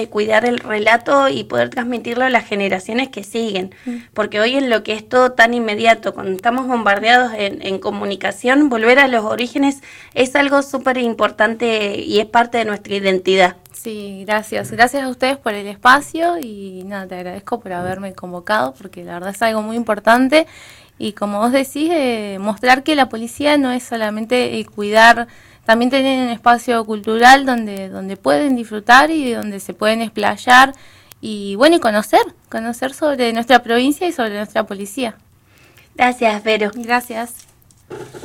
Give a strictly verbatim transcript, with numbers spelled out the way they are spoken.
cuidar el relato y poder transmitirlo a las generaciones que siguen, porque hoy en lo que es todo tan inmediato, cuando estamos bombardeados en, en comunicación, volver a los orígenes es algo súper importante y es parte de nuestra identidad. Sí, gracias. Gracias a ustedes por el espacio y nada, te agradezco por haberme convocado porque la verdad es algo muy importante y como vos decís, eh, mostrar que la policía no es solamente eh, cuidar, también tener un espacio cultural donde, donde pueden disfrutar y donde se pueden explayar y bueno, y conocer, conocer sobre nuestra provincia y sobre nuestra policía. Gracias, Vero. Gracias.